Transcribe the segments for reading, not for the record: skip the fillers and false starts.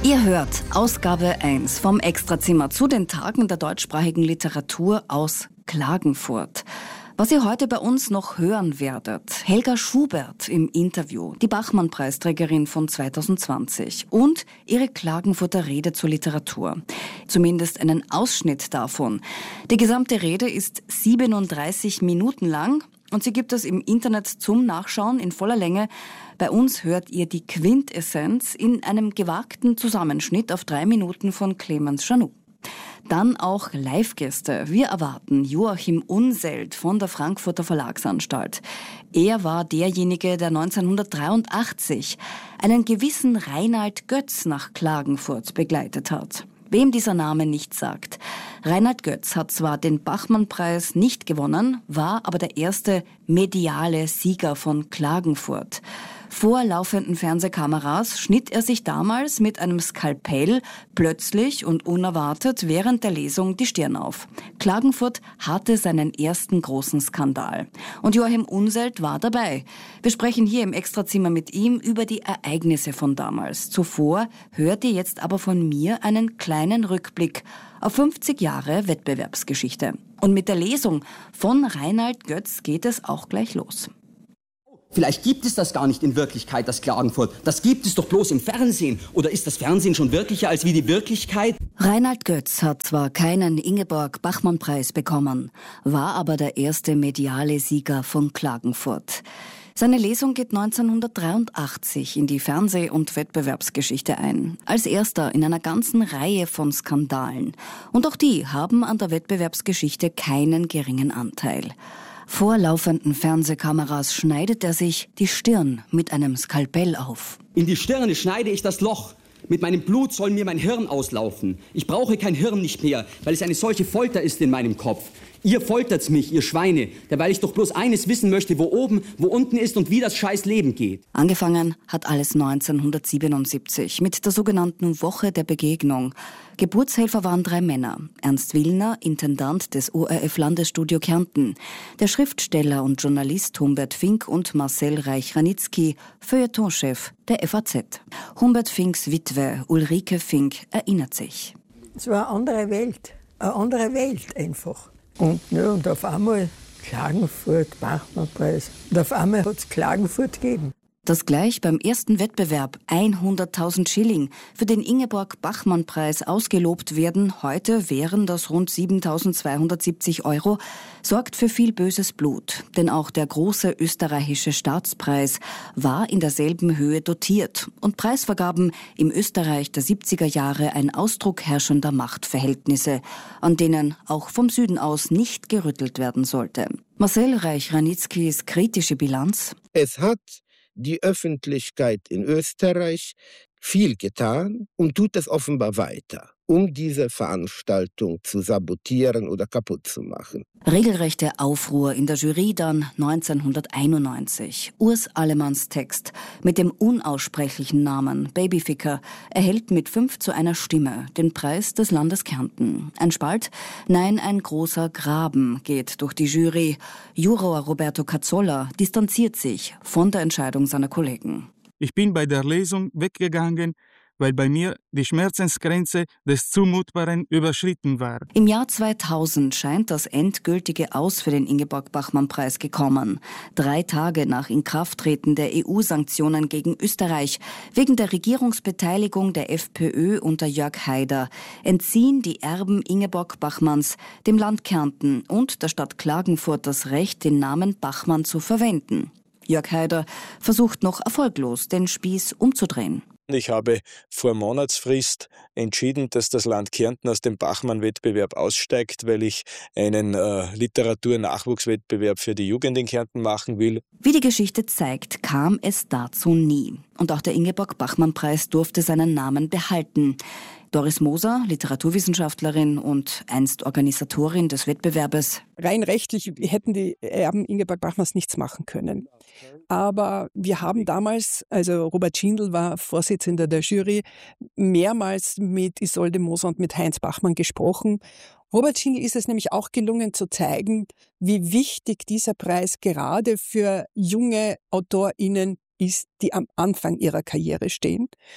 Ihr hört Ausgabe 1 vom Extrazimmer zu den Tagen der deutschsprachigen Literatur aus Klagenfurt. Was ihr heute bei uns noch hören werdet: Helga Schubert im Interview, die Bachmann-Preisträgerin von 2020 und ihre Klagenfurter Rede zur Literatur. Zumindest einen Ausschnitt davon. Die gesamte Rede ist 37 Minuten lang und sie gibt es im Internet zum Nachschauen in voller Länge. Bei uns hört ihr die Quintessenz in einem gewagten Zusammenschnitt auf 3 Minuten von Clemens Chanou. Dann auch Live-Gäste. Wir erwarten Joachim Unselt von der Frankfurter Verlagsanstalt. Er war derjenige, der 1983 einen gewissen Reinald Götz nach Klagenfurt begleitet hat. Wem dieser Name nichts sagt. Reinald Götz hat zwar den Bachmann-Preis nicht gewonnen, war aber der erste mediale Sieger von Klagenfurt. Vor laufenden Fernsehkameras schnitt er sich damals mit einem Skalpell plötzlich und unerwartet während der Lesung die Stirn auf. Klagenfurt hatte seinen ersten großen Skandal. Und Joachim Unselt war dabei. Wir sprechen hier im Extrazimmer mit ihm über die Ereignisse von damals. Zuvor hört ihr jetzt aber von mir einen kleinen Rückblick auf 50 Jahre Wettbewerbsgeschichte. Und mit der Lesung von Reinald Götz geht es auch gleich los. Vielleicht gibt es das gar nicht in Wirklichkeit, das Klagenfurt. Das gibt es doch bloß im Fernsehen. Oder ist das Fernsehen schon wirklicher als wie die Wirklichkeit? Reinald Götz hat zwar keinen Ingeborg-Bachmann-Preis bekommen, war aber der erste mediale Sieger von Klagenfurt. Seine Lesung geht 1983 in die Fernseh- und Wettbewerbsgeschichte ein. Als erster in einer ganzen Reihe von Skandalen. Und auch die haben an der Wettbewerbsgeschichte keinen geringen Anteil. Vor laufenden Fernsehkameras schneidet er sich die Stirn mit einem Skalpell auf. In die Stirne schneide ich das Loch. Mit meinem Blut soll mir mein Hirn auslaufen. Ich brauche kein Hirn nicht mehr, weil es eine solche Folter ist in meinem Kopf. Ihr foltert's mich, ihr Schweine, derweil ich doch bloß eines wissen möchte, wo oben, wo unten ist und wie das scheiß Leben geht. Angefangen hat alles 1977 mit der sogenannten Woche der Begegnung. Geburtshelfer waren 3 Männer. Ernst Willner, Intendant des ORF-Landesstudio Kärnten, der Schriftsteller und Journalist Humbert Fink und Marcel Reich-Ranitzky, Feuilletonchef der FAZ. Humbert Finks Witwe Ulrike Fink erinnert sich. Es war eine andere Welt einfach. Und auf einmal Klagenfurt, Bachmann-Preis. Und auf einmal hat es Klagenfurt gegeben. Dass gleich beim ersten Wettbewerb 100.000 Schilling für den Ingeborg-Bachmann-Preis ausgelobt werden, heute wären das rund 7.270 €, sorgt für viel böses Blut. Denn auch der große österreichische Staatspreis war in derselben Höhe dotiert und Preisvergaben im Österreich der 70er Jahre ein Ausdruck herrschender Machtverhältnisse, an denen auch vom Süden aus nicht gerüttelt werden sollte. Marcel Reich-Ranitzkys kritische Bilanz: Es hat die Öffentlichkeit in Österreich viel getan und tut es offenbar weiter, um diese Veranstaltung zu sabotieren oder kaputt zu machen. Regelrechte Aufruhr in der Jury dann 1991. Urs Allemanns Text mit dem unaussprechlichen Namen Babyficker erhält mit 5:1 Stimme den Preis des Landes Kärnten. Ein Spalt, nein, ein großer Graben geht durch die Jury. Juror Roberto Cazzolla distanziert sich von der Entscheidung seiner Kollegen. Ich bin bei der Lesung weggegangen, weil bei mir die Schmerzensgrenze des Zumutbaren überschritten war. Im Jahr 2000 scheint das endgültige Aus für den Ingeborg-Bachmann-Preis gekommen. 3 Tage nach Inkrafttreten der EU-Sanktionen gegen Österreich wegen der Regierungsbeteiligung der FPÖ unter Jörg Haider entziehen die Erben Ingeborg Bachmanns dem Land Kärnten und der Stadt Klagenfurt das Recht, den Namen Bachmann zu verwenden. Jörg Haider versucht noch erfolglos, den Spieß umzudrehen. Ich habe vor Monatsfrist entschieden, dass das Land Kärnten aus dem Bachmann-Wettbewerb aussteigt, weil ich einen Literatur-Nachwuchswettbewerb für die Jugend in Kärnten machen will. Wie die Geschichte zeigt, kam es dazu nie. Und auch der Ingeborg-Bachmann-Preis durfte seinen Namen behalten. Doris Moser, Literaturwissenschaftlerin und einst Organisatorin des Wettbewerbes. Rein rechtlich hätten die Erben Ingeborg Bachmanns nichts machen können. Aber wir haben damals, also Robert Schindel war Vorsitzender der Jury, mehrmals mit Isolde Moser und mit Heinz Bachmann gesprochen. Robert Schindel ist es nämlich auch gelungen zu zeigen, wie wichtig dieser Preis gerade für junge AutorInnen ist, die am Anfang ihrer Karriere stehen.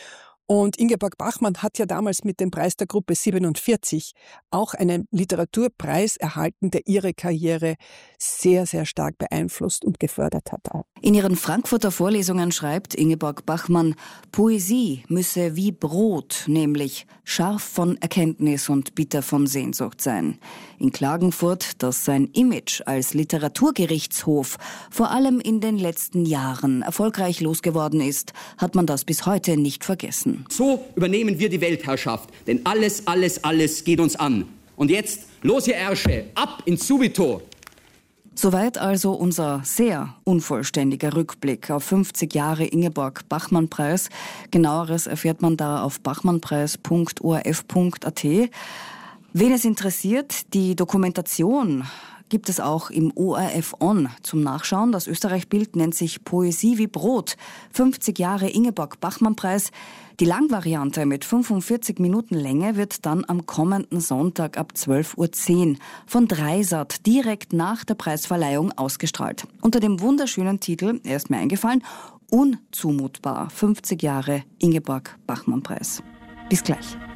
Und Ingeborg Bachmann hat ja damals mit dem Preis der Gruppe 47 auch einen Literaturpreis erhalten, der ihre Karriere sehr, sehr stark beeinflusst und gefördert hat auch. In ihren Frankfurter Vorlesungen schreibt Ingeborg Bachmann, Poesie müsse wie Brot, nämlich scharf von Erkenntnis und bitter von Sehnsucht sein. In Klagenfurt, das sein Image als Literaturgerichtshof vor allem in den letzten Jahren erfolgreich losgeworden ist, hat man das bis heute nicht vergessen. So übernehmen wir die Weltherrschaft, denn alles geht uns an. Und jetzt, los ihr Ärsche, ab ins Subito! Soweit also unser sehr unvollständiger Rückblick auf 50 Jahre Ingeborg-Bachmann-Preis. Genaueres erfährt man da auf bachmannpreis.orf.at. Wen es interessiert, die Dokumentation gibt es auch im ORF On zum Nachschauen. Das Österreich-Bild nennt sich Poesie wie Brot. 50 Jahre Ingeborg-Bachmann-Preis. Die Langvariante mit 45 Minuten Länge wird dann am kommenden Sonntag ab 12:10 Uhr von Dreisat direkt nach der Preisverleihung ausgestrahlt. Unter dem wunderschönen Titel, er ist mir eingefallen, Unzumutbar, 50 Jahre Ingeborg-Bachmann-Preis. Bis gleich.